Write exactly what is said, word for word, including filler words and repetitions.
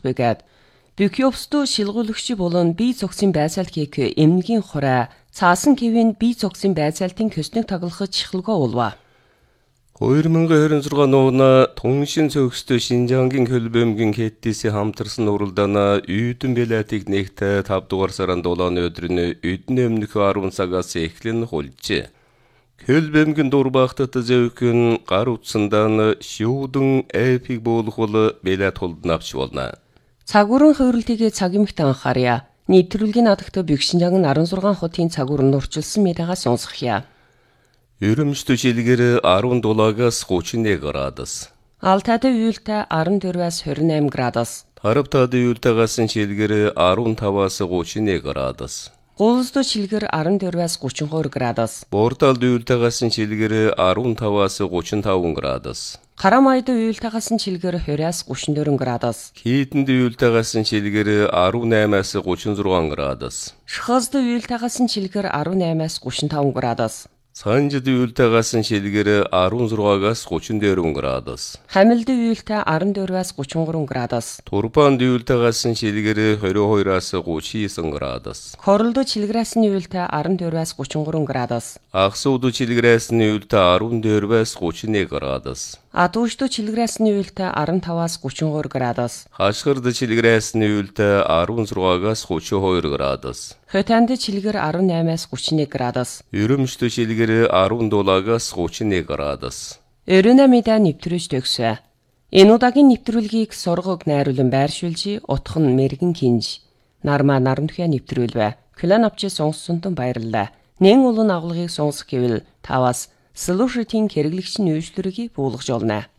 байгаад бүхий өвстөө шилгүүлэгчи болон бие цогцын байцаалт хийх эмнэгийн хураа цаасан кевин бие цогцын байцаалтын көснөг тоглоход чихлгөө улва. хоёр мың двадцать шесть оны Туншин цогцтой Шинжаангийн хөлбөмбөгийн хэттээсээ хамтарсан уралдаана Үйдэн Белатиг нэгт тавд дугаар сарын долооны өдрийн Үйдэн өмнөх арван цагаас эхлэн хулжээ. Хөлбөмбөгийн дурбахтад зэвхэн гар утсандан шүүдэн эпик болох бол Белат хулд навч болно. Цагуурын хувирлтыгээ цагимэгт анхаарья. Нэвтрүүлгийн надагт Бэкшинжаан16 хотын цагуур нурчилсан мэдээгээ сонсгоё. Ерөмжтө шилгэр арван дулаагаас гучин нэг градус. Алтайд уйлтай арван дөрвөөс двадцать восемь градус. Харабтад уйлтайгаас шилгэр арван таваас гучин нэг градус. Гуулсд шилгэр арван дөрвөөс тридцать two градус. Борталд уйлтайгаас шилгэр арван таваас тридцать five градус. Харамайд уйлтайгаас шилгэр twenty-аас тридцать four градус. Хийтэнд уйлтайгаас шилгэр eighteen-аас thirty-six градус. Шхазд уйлтайгаас шилгэр eighteen-аас thirty-five градус. Санжид уйлтайгаас шилгэр sixteen-аас thirty-four градус. Хамилд уйлтай twenty-four-аас thirty-three градус. Турпанд уйлтайгаас шилгэр twenty-two-аас thirty-nine градус. Хоролд шилгэрээс уйлтай twenty-four-аас thirty-three градус. Ахсууд шилгэрээс уйлтай fourteen-аас thirty-one градус. Адуушд шилгэрээс уйлтай fifteen-аас thirty-three градус. Хашгирд шилгэрээс уйлтай sixteen-аас thirty-two градус. Хотанд шилгэр eighteen-аас thirty-one градус. Ерөмжтө шилгэр ten-аас thirty-one градус. Өрөөнө мэдээ нэвтрүүлж төгсөө. Энэ удаагийн нэвтрүүлгийг сургаг найруулан байршуулжи утхан мэрэгэн кинж. Нарма нарамтхя нэвтрүүлвэ. Клан авчи сонсонтон баярлалаа. Нэн улан агуулгыг сонсох гэвэл таваас слушатин хэрэглэгч нөөцлөргийг буулгаж олно.